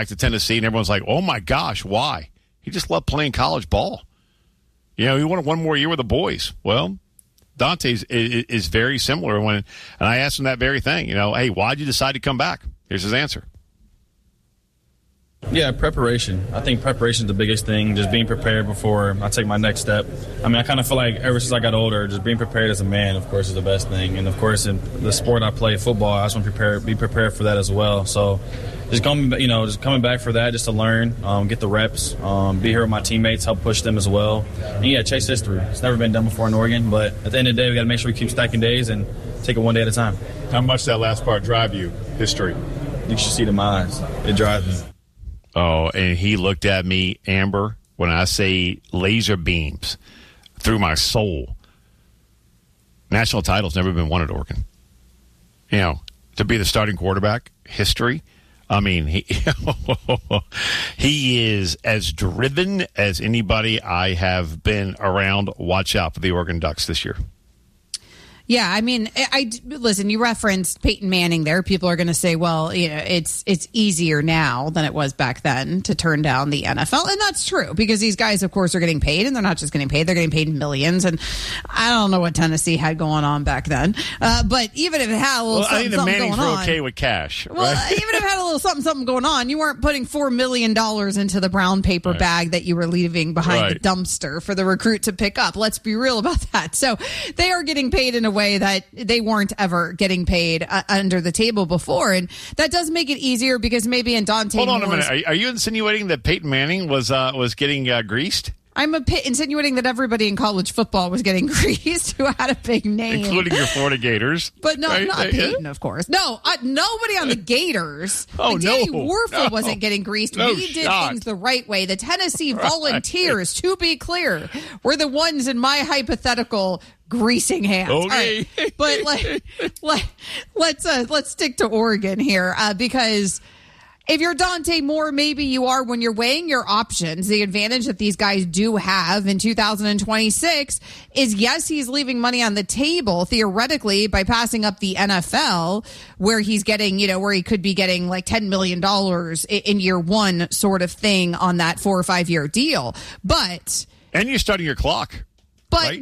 back to Tennessee, and everyone's like, oh, my gosh, why? He just loved playing college ball. He wanted one more year with the boys. Well, Dante is very similar. And I asked him that very thing. Hey, why'd you decide to come back? Here's his answer. Yeah, preparation. I think preparation is the biggest thing, just being prepared before I take my next step. I kind of feel like ever since I got older, just being prepared as a man, of course, is the best thing. And, of course, in the sport I play, football, I just want to be prepared for that as well. So just coming back for that, just to learn, get the reps, be here with my teammates, help push them as well. And, chase history. It's never been done before in Oregon, but at the end of the day, we got to make sure we keep stacking days and take it one day at a time. How much that last part drive you, history? You should see it in my eyes. It drives me. Oh, and he looked at me, Amber, when I say laser beams through my soul. National title's never been won at Oregon. To be the starting quarterback, history. He is as driven as anybody I have been around. Watch out for the Oregon Ducks this year. Yeah, listen, you referenced Peyton Manning there. People are going to say, well, it's easier now than it was back then to turn down the NFL. And that's true because these guys, of course, are getting paid, and they're not just getting paid. They're getting paid millions. And I don't know what Tennessee had going on back then. But even if it had a little something going on. I think the Mannings were okay with cash. Right? Well, even if it had a little something going on, you weren't putting $4 million into the brown paper bag that you were leaving behind the dumpster for the recruit to pick up. Let's be real about that. So they are getting paid in a way that they weren't ever getting paid under the table before, and that does make it easier because maybe in Dante Hold on a minute. Are you insinuating that Peyton Manning was getting greased? I'm insinuating that everybody in college football was getting greased who had a big name. Including your Florida Gators. But not Peyton, of course. No, nobody on the Gators. Danny Werfel wasn't getting greased. We did things the right way. The Tennessee Volunteers, to be clear, were the ones in my hypothetical greasing hands. Okay. Right. But let's stick to Oregon here because if you're Dante Moore, maybe you are when you're weighing your options. The advantage that these guys do have in 2026 is, yes, he's leaving money on the table theoretically by passing up the NFL where he's getting, where he could be getting like $10 million in year one sort of thing on that 4 or 5 year deal. And you're starting your clock. But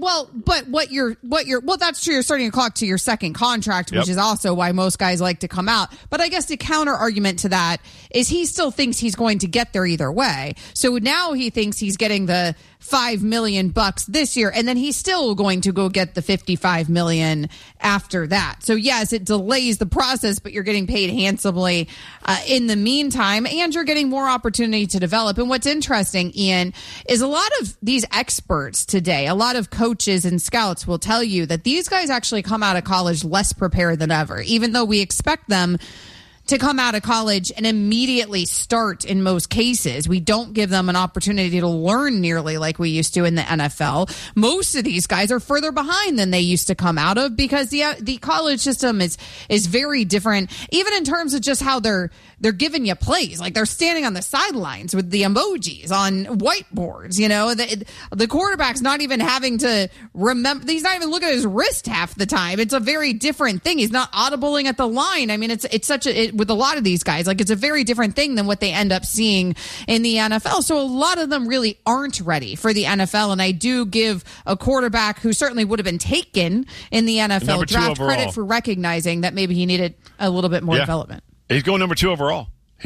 that's true. You're starting a clock to your second contract, which is also why most guys like to come out. But I guess the counter argument to that is he still thinks he's going to get there either way. So now he thinks he's getting the $5 million this year, and then he's still going to go get the $55 million after that. So yes, it delays the process, but you're getting paid handsomely in the meantime, and you're getting more opportunity to develop. And what's interesting, Ian, is a lot of these experts today, a lot of coaches and scouts will tell you that these guys actually come out of college less prepared than ever, even though we expect them to come out of college and immediately start in most cases. We don't give them an opportunity to learn nearly like we used to in the NFL. Most of these guys are further behind than they used to come out of because the college system is very different, even in terms of just how they're giving you plays. Like they're standing on the sidelines with the emojis on whiteboards. The quarterback's not even having to remember. He's not even looking at his wrist half the time. It's a very different thing. He's not audibling at the line. I mean, it's such with a lot of these guys, like it's a very different thing than what they end up seeing in the NFL. So a lot of them really aren't ready for the NFL. And I do give a quarterback who certainly would have been taken in the NFL draft credit for recognizing that maybe he needed a little bit more development. He's going number 2 overall.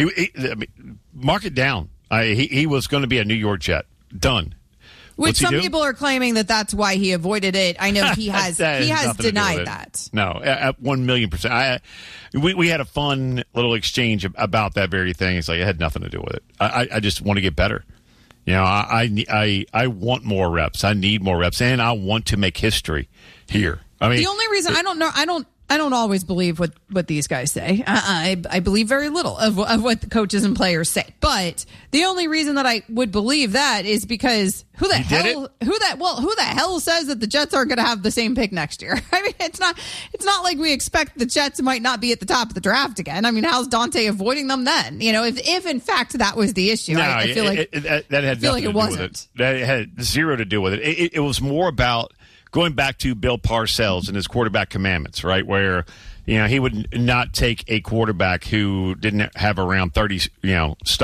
Mark it down. He was going to be a New York Jet. Done. Which some people are claiming that that's why he avoided it. I know he has denied that. No, at 1,000,000%. We had a fun little exchange about that very thing. It's like it had nothing to do with it. I just want to get better. I want more reps. I need more reps, and I want to make history here. I mean, the only reason I don't always believe what these guys say. I believe very little of what the coaches and players say. But the only reason that I would believe that is because who the hell says that the Jets aren't going to have the same pick next year? I mean, it's not like we expect the Jets might not be at the top of the draft again. I mean, how's Dante avoiding them then? If in fact that was the issue, I feel like that had nothing to do with it. That had zero to do with it. It was more about going back to Bill Parcells and his quarterback commandments, right? Where, he would not take a quarterback who didn't have around 30, stars.